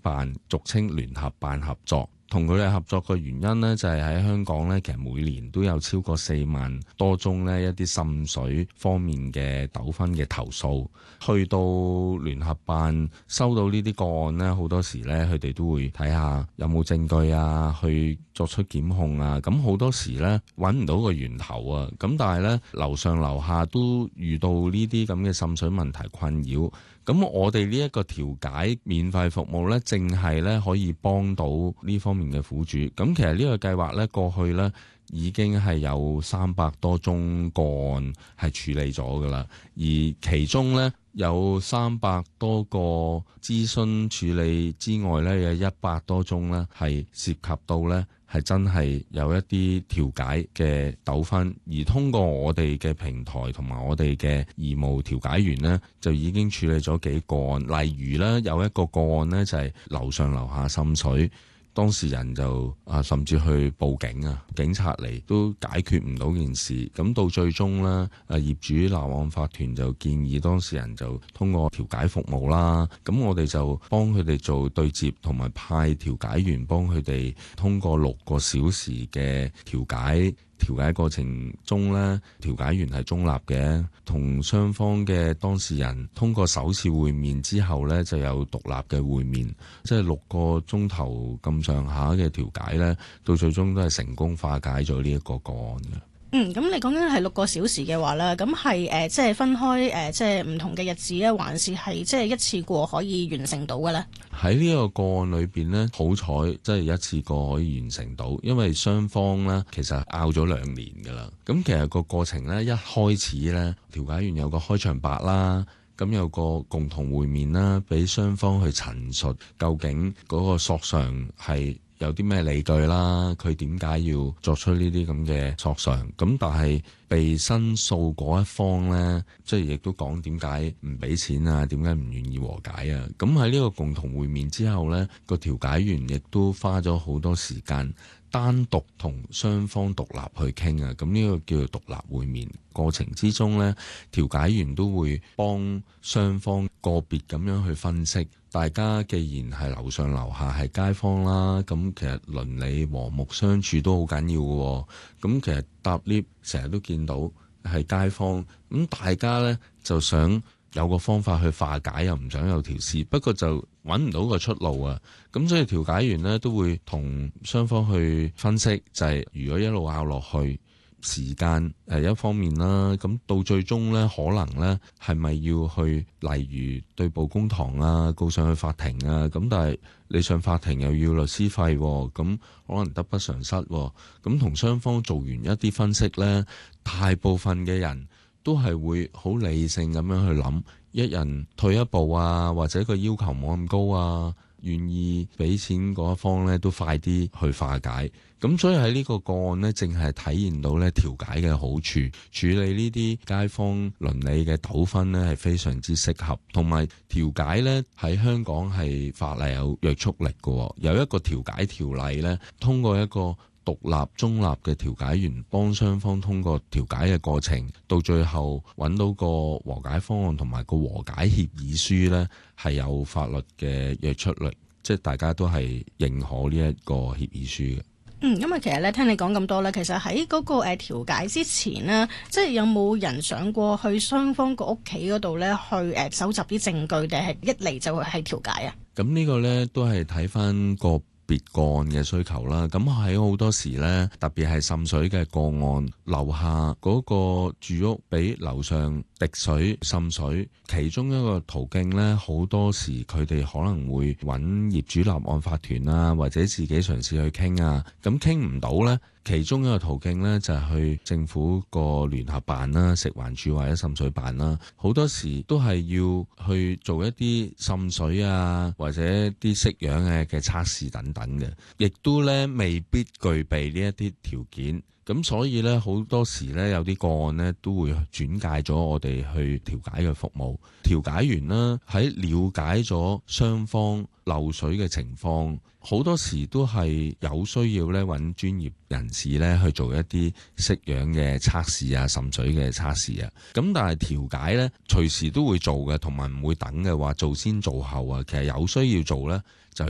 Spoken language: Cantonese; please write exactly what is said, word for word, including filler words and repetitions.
辦，俗稱聯合辦合作。同佢哋合作嘅原因呢，就係喺香港呢，其實每年都有超過四萬多宗呢一啲滲水方面嘅糾紛嘅投訴。去到聯合辦收到呢啲個案呢，好多時呢，佢哋都會睇下有冇證據啊，去作出檢控啊。咁好多時呢，揾唔到個源頭啊。咁但係呢，樓上樓下都遇到呢啲咁嘅滲水問題困擾。咁我哋呢一個調解免費服務呢，正係呢可以幫到呢方面嘅苦主。咁其實呢個計劃呢，過去呢已經係有三百多宗個案係處理咗噶啦，而其中呢，有三百多個諮詢處理之外呢，有一百多宗呢係涉及到呢係真係有一啲調解嘅糾紛，而通過我哋嘅平台同埋我哋嘅義務調解員呢，就已經處理咗幾個案。例如呢，有一個個案呢，就係樓上樓下滲水。當事人就啊，甚至去報警啊，警察嚟都解決唔到件事。咁到最終呢，啊業主立案法團就建議當事人就通過調解服務啦。咁我哋就幫佢哋做對接，同埋派調解員幫佢哋通過六個小時嘅調解。調解過程中呢，調解員係中立嘅，同雙方嘅當事人通過首次會面之後呢，就有獨立嘅會面，即係六個鐘頭咁上下嘅調解呢，到最終都係成功化解咗呢一個個案嘅。 嗯，咁你講緊係六個小時嘅話咧，咁係誒，即係分開誒、呃，即係唔同嘅日子咧，還是係即係一次過可以完成到嘅咧？喺呢個個案裏邊呢，好彩即係一次過可以完成到，因為雙方呢其實拗咗兩年噶啦。咁其實個過程呢，一開始呢，調解員有個開場白啦，咁有個共同會面啦，俾雙方去陳述究竟嗰個索償係有啲咩理據啦，佢點解要作出呢啲咁嘅索償？咁但係被申訴嗰一方呢，即係亦都講點解唔俾錢啊？點解唔願意和解啊？咁喺呢個共同會面之後呢，個調解員亦都花咗好多時間單獨同雙方獨立去傾啊。咁呢個叫做獨立會面。過程之中呢，調解員都會幫雙方個別咁樣去分析。大家既然係樓上樓下係街坊啦，咁其實鄰里和睦相處都好緊要嘅。咁其實搭 lift 成日都見到係街坊，咁大家呢就想有個方法去化解，又唔想有條事，不過就揾唔到個出路啊。咁所以調解員呢都會同雙方去分析，就係如果一路拗落去，時間誒一方面啦，咁到最終呢，可能呢係咪要去，例如對簿公堂啊，告上去法庭啊，咁但係你上法庭又要律師費，咁可能得不償失。咁同雙方做完一啲分析呢，大部分嘅人都係會好理性咁樣去諗，一人退一步啊，或者個要求冇咁高啊，願意俾錢嗰一方呢都快啲去化解。咁所以喺呢個個案呢，正係體現到呢調解嘅好處，處理呢啲街坊鄰里嘅糾紛呢係非常之適合，同埋調解呢喺香港係法例有約束力嘅，有一個調解條例呢，通過一個獨立中立嘅調解員幫雙方通過調解嘅過程，到最後揾到個和解方案同埋個和解協議書呢，係有法律嘅約束力，即係大家都係認可呢一個協議書嘅。 嗯，因為其實咧，聽你講咁多咧，其實喺嗰個誒調解之前呢，即係有冇人上過去雙方個屋企嗰度咧，去誒搜集啲證據，定係一嚟就係調解啊？ 咁呢個咧都係睇翻個別個案嘅需求啦。咁喺好多時咧，特別係滲水嘅個案，樓下嗰個住屋俾樓上滴水滲水，其中一個途徑呢，好多時佢哋可能會揾業主立案法團啊，或者自己嘗試去傾啊。咁傾唔到呢，其中一個途徑呢，就係去政府個聯合辦啦、食環署或者滲水辦啦。好多時都係要去做一啲滲水啊，或者啲式樣嘅嘅測試等等嘅，亦都呢未必具備呢一啲條件。咁所以咧，好多時咧有啲個案咧都會轉介咗我哋去調解嘅服務。調解員呢，喺了解咗雙方漏水嘅情況，好多時都係有需要咧揾專業人士咧去做一啲式樣嘅測試啊、滲水嘅測試啊。咁但係調解咧隨時都會做嘅，同埋唔會等嘅話做先做後啊。其實有需要做咧就